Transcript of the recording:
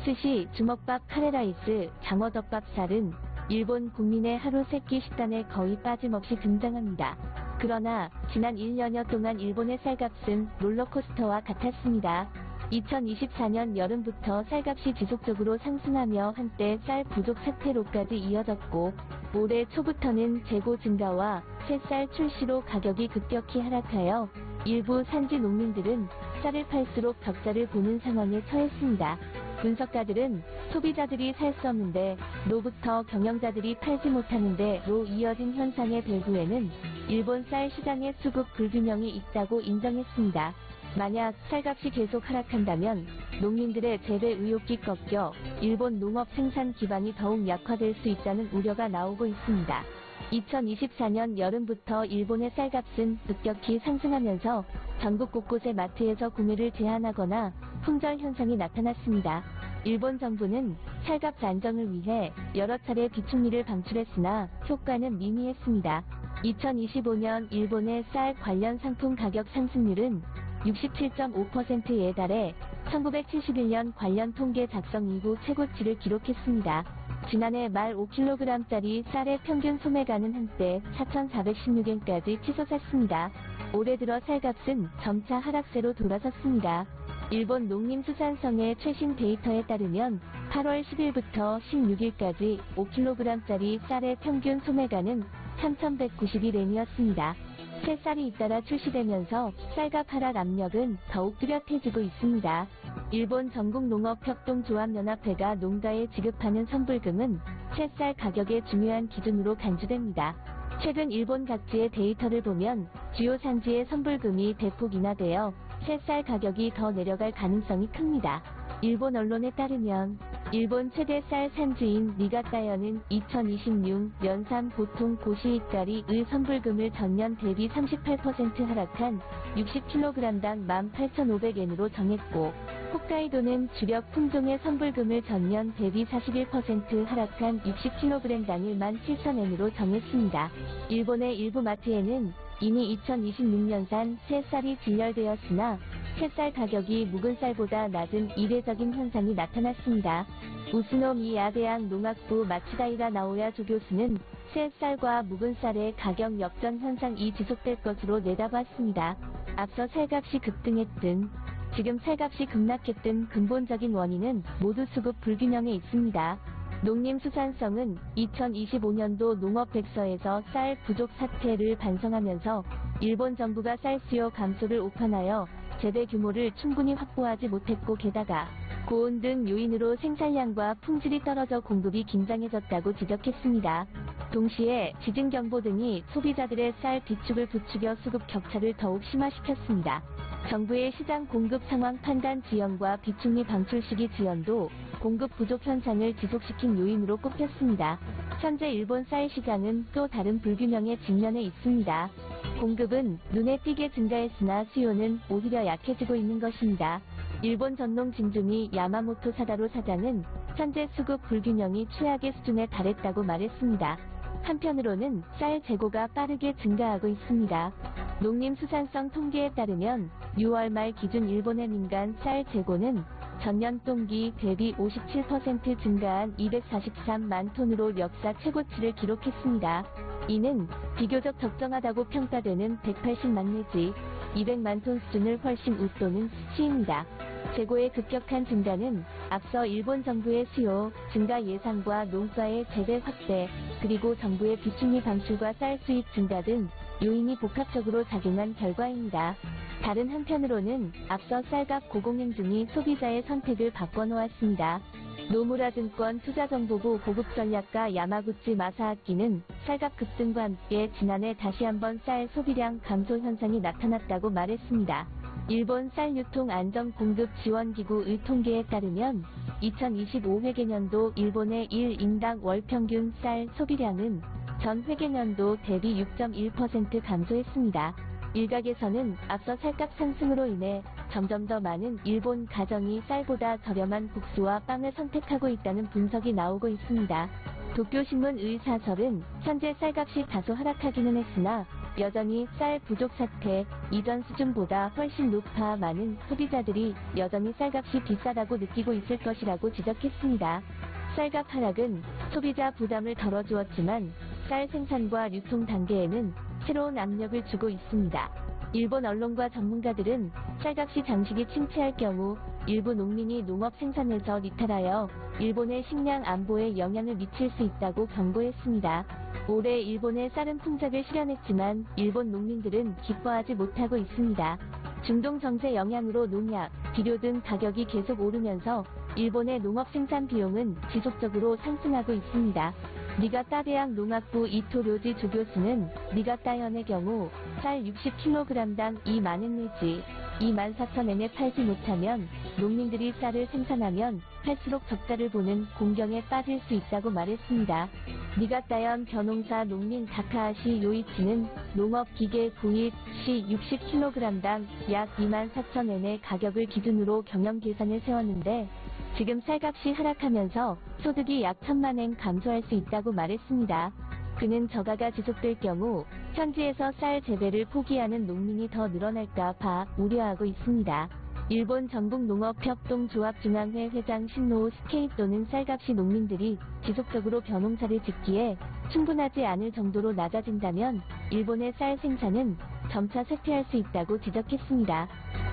스시, 주먹밥, 카레라이스, 장어덮밥, 쌀은 일본 국민의 하루 세끼 식단에 거의 빠짐없이 등장합니다. 그러나 지난 1년여 동안 일본의 쌀값은 롤러코스터와 같았습니다. 2024년 여름부터 쌀값이 지속적으로 상승하며 한때 쌀 부족 사태로까지 이어졌고, 올해 초부터는 재고 증가와 새쌀 출시로 가격이 급격히 하락하여 일부 산지 농민들은 쌀을 팔수록 적자를 보는 상황에 처했습니다. 분석가들은 소비자들이 살 수 없는데 로부터 경영자들이 팔지 못하는데 로 이어진 현상의 배후에는 일본 쌀 시장의 수급 불균형이 있다고 인정했습니다. 만약 쌀값이 계속 하락한다면 농민들의 재배 의욕이 꺾여 일본 농업 생산 기반이 더욱 약화될 수 있다는 우려가 나오고 있습니다. 2024년 여름부터 일본의 쌀값은 급격히 상승하면서 전국 곳곳의 마트에서 구매를 제한하거나 품절 현상이 나타났습니다. 일본 정부는 쌀값 안정을 위해 여러 차례 비축미를 방출했으나 효과는 미미했습니다. 2025년 일본의 쌀 관련 상품 가격 상승률은 67.5%에 달해 1971년 관련 통계 작성 이후 최고치를 기록했습니다. 지난해 말 5kg짜리 쌀의 평균 소매가는 한때 4,416엔까지 치솟았습니다. 올해 들어 쌀값은 점차 하락세로 돌아섰습니다. 일본 농림수산성의 최신 데이터에 따르면 8월 10일부터 16일까지 5kg짜리 쌀의 평균 소매가는 3,191엔이었습니다. 새쌀이 잇따라 출시되면서 쌀값 하락 압력은 더욱 뚜렷해지고 있습니다. 일본 전국농업협동조합연합회가 농가에 지급하는 선불금은 새쌀 가격의 중요한 기준으로 간주됩니다. 최근 일본 각지의 데이터를 보면 주요 산지의 선불금이 대폭 인하되어 새쌀 가격이 더 내려갈 가능성이 큽니다. 일본 언론에 따르면 일본 최대 쌀 산지인 니가타현은 2026 연산 보통 고시익가리의 선불금을 전년 대비 38% 하락한 60kg당 18,500엔으로 정했고, 홋카이도는 주력 품종의 선불금을 전년 대비 41% 하락한 60kg당을 17,000엔으로 정했습니다. 일본의 일부 마트에는 이미 2026년산 새쌀이 진열되었으나 새쌀 가격이 묵은 쌀보다 낮은 이례적인 현상이 나타났습니다. 우스노 미야대학 농학부 마츠다이라 나오야 조교수는 새쌀과 묵은 쌀의 가격 역전 현상이 지속될 것으로 내다봤습니다. 앞서 쌀값이 급등했든 지금 쌀값이 급락했든 근본적인 원인은 모두 수급 불균형에 있습니다. 농림수산성은 2025년도 농업백서에서 쌀 부족 사태를 반성하면서 일본 정부가 쌀 수요 감소를 오판하여 재배 규모를 충분히 확보하지 못했고, 게다가 고온 등 요인으로 생산량과 품질이 떨어져 공급이 긴장해졌다고 지적했습니다. 동시에 지진경보 등이 소비자들의 쌀 비축을 부추겨 수급 격차를 더욱 심화시켰습니다. 정부의 시장 공급 상황 판단 지연과 비축미 방출 시기 지연도 공급 부족 현상을 지속시킨 요인으로 꼽혔습니다. 현재 일본 쌀 시장은 또 다른 불균형에 직면해 있습니다. 공급은 눈에 띄게 증가했으나 수요는 오히려 약해지고 있는 것입니다. 일본 전농 진주미 야마모토 사다로 사장은 현재 수급 불균형이 최악의 수준에 달했다고 말했습니다. 한편으로는 쌀 재고가 빠르게 증가하고 있습니다. 농림수산성 통계에 따르면 6월 말 기준 일본의 민간 쌀 재고는 전년 동기 대비 57% 증가한 243만 톤으로 역사 최고치를 기록했습니다. 이는 비교적 적정하다고 평가되는 180만 내지 200만 톤 수준을 훨씬 웃도는 수치입니다. 재고의 급격한 증가는 앞서 일본 정부의 수요 증가 예상과 농가의 재배 확대, 그리고 정부의 비축미 방출과 쌀 수입 증가 등 요인이 복합적으로 작용한 결과입니다. 다른 한편으로는 앞서 쌀값 고공행 등이 소비자의 선택을 바꿔놓았습니다. 노무라증권 투자정보부 고급전략가 야마구치 마사아키는 쌀값 급등과 함께 지난해 다시 한번 쌀 소비량 감소 현상이 나타났다고 말했습니다. 일본 쌀유통안정공급지원기구의 통계에 따르면 2025 회계년도 일본의 1인당 월평균 쌀 소비량은 전 회계년도 대비 6.1% 감소했습니다. 일각에서는 앞서 쌀값 상승으로 인해 점점 더 많은 일본 가정이 쌀보다 저렴한 국수와 빵을 선택하고 있다는 분석이 나오고 있습니다. 도쿄신문의 사설은 현재 쌀값이 다소 하락하기는 했으나 여전히 쌀 부족 사태, 이전 수준보다 훨씬 높아 많은 소비자들이 여전히 쌀값이 비싸다고 느끼고 있을 것이라고 지적했습니다. 쌀값 하락은 소비자 부담을 덜어주었지만 쌀 생산과 유통 단계에는 새로운 압력을 주고 있습니다. 일본 언론과 전문가들은 쌀값이 장시기 침체할 경우 일부 농민이 농업 생산에서 이탈하여 일본의 식량 안보에 영향을 미칠 수 있다고 경고했습니다. 올해 일본의 쌀은 풍작을 실현했지만 일본 농민들은 기뻐하지 못하고 있습니다. 중동 정세 영향으로 농약, 비료 등 가격이 계속 오르면서 일본의 농업 생산 비용은 지속적으로 상승하고 있습니다. 니가타 대학 농학부 이토 료지 조교수는 니가타현의 경우 쌀 60kg당 2만엔 내지 24,000엔에 팔지 못하면 농민들이 쌀을 생산하면 할수록 적자를 보는 공경에 빠질 수 있다고 말했습니다. 니가타현 벼농사 농민 다카하시 요이치는 농업기계 구입 시 60kg당 약 24,000엔의 가격을 기준으로 경영 계산을 세웠는데 지금 쌀값이 하락하면서 소득이 약 1,000만엔 감소할 수 있다고 말했습니다. 그는 저가가 지속될 경우 현지에서 쌀 재배를 포기하는 농민이 더 늘어날까 봐 우려하고 있습니다. 일본 전국농업협동조합중앙회 회장 신노우 스케이토는 쌀값이 농민들이 지속적으로 벼농사를 짓기에 충분하지 않을 정도로 낮아진다면 일본의 쌀 생산은 점차 쇠퇴할 수 있다고 지적했습니다.